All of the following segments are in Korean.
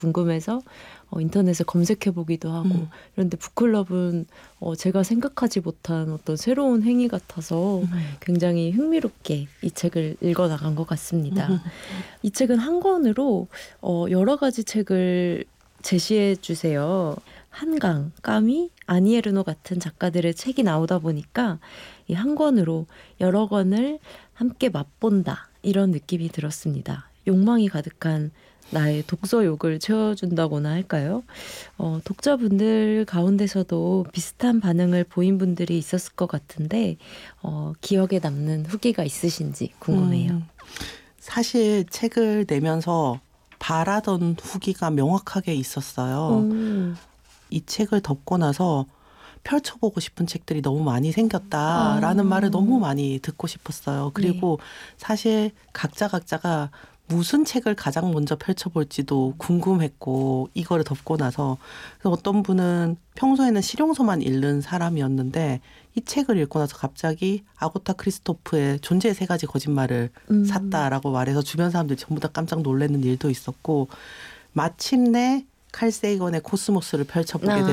궁금해서 인터넷에 검색해보기도 하고 그런데 북클럽은 제가 생각하지 못한 어떤 새로운 행위 같아서 굉장히 흥미롭게 이 책을 읽어나간 것 같습니다. 이 책은 한 권으로 여러 가지 책을 제시해 주세요. 한강, 까미, 아니에르노 같은 작가들의 책이 나오다 보니까 이 한 권으로 여러 권을 함께 맛본다 이런 느낌이 들었습니다. 욕망이 가득한 나의 독서욕을 채워준다고나 할까요? 독자분들 가운데서도 비슷한 반응을 보인 분들이 있었을 것 같은데 기억에 남는 후기가 있으신지 궁금해요. 사실 책을 내면서 바라던 후기가 명확하게 있었어요. 이 책을 덮고 나서 펼쳐보고 싶은 책들이 너무 많이 생겼다라는 말을 너무 많이 듣고 싶었어요. 그리고 사실 각자가 무슨 책을 가장 먼저 펼쳐볼지도 궁금했고 이거를 덮고 나서 어떤 분은 평소에는 실용서만 읽는 사람이었는데 이 책을 읽고 나서 갑자기 아고타 크리스토프의 존재의 3가지 거짓말을 샀다라고 말해서 주변 사람들이 전부 다 깜짝 놀라는 일도 있었고 마침내 칼 세이건의 코스모스를 펼쳐보게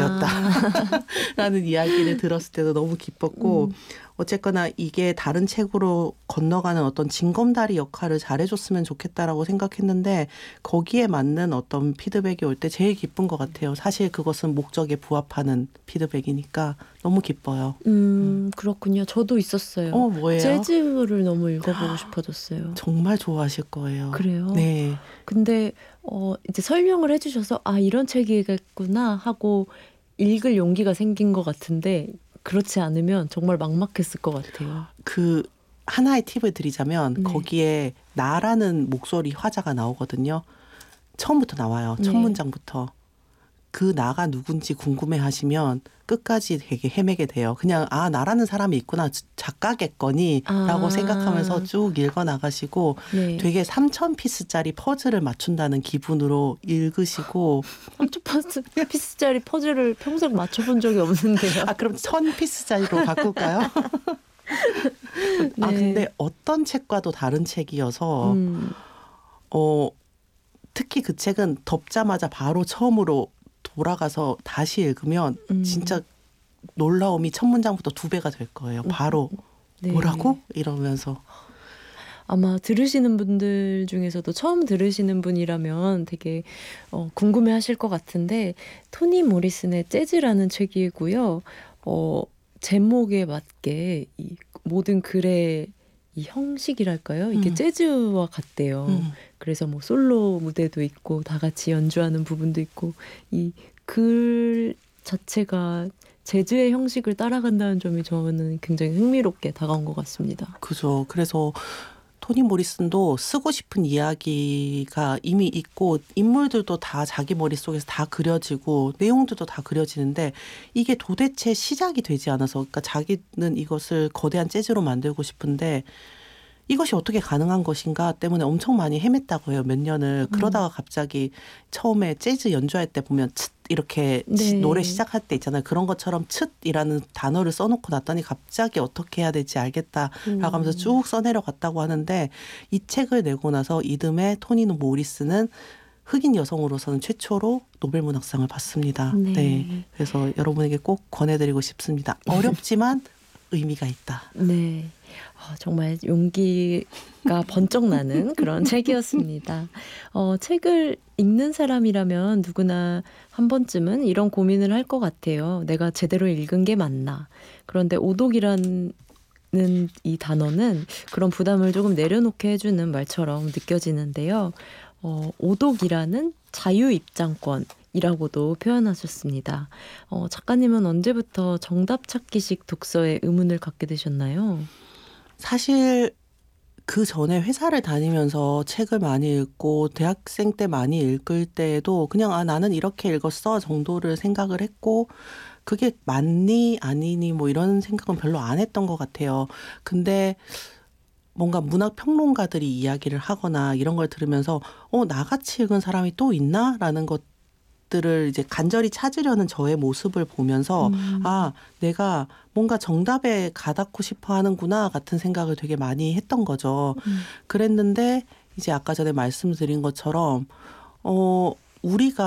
되었다라는 이야기를 들었을 때도 너무 기뻤고 어쨌거나 이게 다른 책으로 건너가는 어떤 징검다리 역할을 잘해줬으면 좋겠다라고 생각했는데 거기에 맞는 어떤 피드백이 올 때 제일 기쁜 것 같아요. 사실 그것은 목적에 부합하는 피드백이니까 너무 기뻐요. 그렇군요. 저도 있었어요. 뭐예요? 재즈를 너무 읽어보고 싶어졌어요. 정말 좋아하실 거예요. 그래요? 네. 근데 이제 설명을 해주셔서 이런 책이겠구나 하고 읽을 용기가 생긴 것 같은데 그렇지 않으면 정말 막막했을 것 같아요. 그 하나의 팁을 드리자면 거기에 나라는 목소리 화자가 나오거든요. 처음부터 나와요. 첫 문장부터. 그 나가 누군지 궁금해하시면 끝까지 되게 헤매게 돼요. 그냥 나라는 사람이 있구나. 작가겠거니 라고 생각하면서 쭉 읽어나가시고 되게 3,000피스짜리 퍼즐을 맞춘다는 기분으로 읽으시고 3,000피스짜리 퍼즐을 평생 맞춰본 적이 없는데요. 그럼 1,000피스짜리로 바꿀까요? 근데 어떤 책과도 다른 책이어서 특히 그 책은 덮자마자 바로 처음으로 돌아가서 다시 읽으면 진짜 놀라움이 첫 문장부터 2배가 될 거예요. 바로 뭐라고? 이러면서. 아마 들으시는 분들 중에서도 처음 들으시는 분이라면 되게 궁금해하실 것 같은데 토니 모리슨의 재즈라는 책이고요. 제목에 맞게 이 모든 글의 이 형식이랄까요? 이게 재즈와 같대요. 그래서 뭐 솔로 무대도 있고 다 같이 연주하는 부분도 있고 이 글 자체가 재즈의 형식을 따라간다는 점이 저는 굉장히 흥미롭게 다가온 것 같습니다. 그죠. 그래서 토니 모리슨도 쓰고 싶은 이야기가 이미 있고 인물들도 다 자기 머릿속에서 다 그려지고 내용들도 다 그려지는데 이게 도대체 시작이 되지 않아서 그러니까 자기는 이것을 거대한 재즈로 만들고 싶은데 이것이 어떻게 가능한 것인가 때문에 엄청 많이 헤맸다고 해요. 몇 년을. 그러다가 갑자기 처음에 재즈 연주할 때 보면 츳 이렇게 노래 시작할 때 있잖아요. 그런 것처럼 츳이라는 단어를 써놓고 났더니 갑자기 어떻게 해야 될지 알겠다라고 하면서 쭉 써내려갔다고 하는데 이 책을 내고 나서 이듬해 토니 모리슨은 흑인 여성으로서는 최초로 노벨문학상을 받습니다. 네. 그래서 여러분에게 꼭 권해드리고 싶습니다. 어렵지만 의미가 있다. 네. 정말 용기가 번쩍 나는 그런 책이었습니다. 책을 읽는 사람이라면 누구나 한 번쯤은 이런 고민을 할 것 같아요. 내가 제대로 읽은 게 맞나. 그런데 오독이라는 이 단어는 그런 부담을 조금 내려놓게 해주는 말처럼 느껴지는데요. 오독이라는 자유입장권이라고도 표현하셨습니다. 작가님은 언제부터 정답 찾기식 독서에 의문을 갖게 되셨나요? 사실 그 전에 회사를 다니면서 책을 많이 읽고 대학생 때 많이 읽을 때에도 그냥 나는 이렇게 읽었어 정도를 생각을 했고 그게 맞니 아니니 뭐 이런 생각은 별로 안 했던 것 같아요. 근데 뭔가 문학 평론가들이 이야기를 하거나 이런 걸 들으면서 나같이 읽은 사람이 또 있나라는 것들을 이제 간절히 찾으려는 저의 모습을 보면서 내가 뭔가 정답에 가닿고 싶어 하는구나 같은 생각을 되게 많이 했던 거죠. 그랬는데 이제 아까 전에 말씀드린 것처럼 우리가